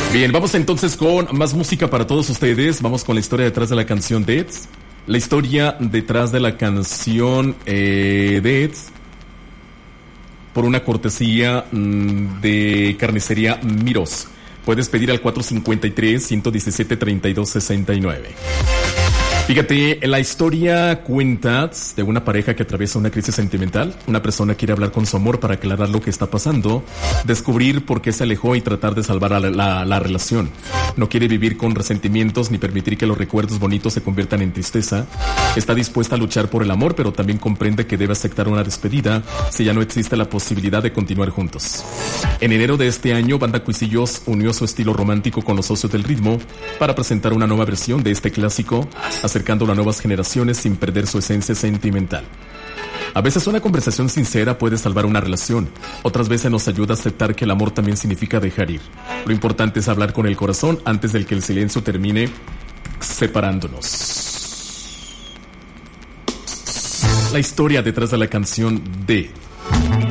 Bien, vamos entonces con más música para todos ustedes. Vamos con la historia detrás de la canción Deads. La historia detrás de la canción Deads, por una cortesía de Carnicería Miros. Puedes pedir al 453-117-3269. Fíjate, la historia cuenta de una pareja que atraviesa una crisis sentimental. Una persona quiere hablar con su amor para aclarar lo que está pasando, descubrir por qué se alejó y tratar de salvar a la relación. No quiere vivir con resentimientos ni permitir que los recuerdos bonitos se conviertan en tristeza. Está dispuesta a luchar por el amor, pero también comprende que debe aceptar una despedida si ya no existe la posibilidad de continuar juntos. En enero de este año, Banda Cuisillos unió su estilo romántico con los Socios del Ritmo para presentar una nueva versión de este clásico, acercándolo a nuevas generaciones sin perder su esencia sentimental. A veces una conversación sincera puede salvar una relación, otras veces nos ayuda a aceptar que el amor también significa dejar ir. Lo importante es hablar con el corazón antes de que el silencio termine separándonos. La historia detrás de la canción de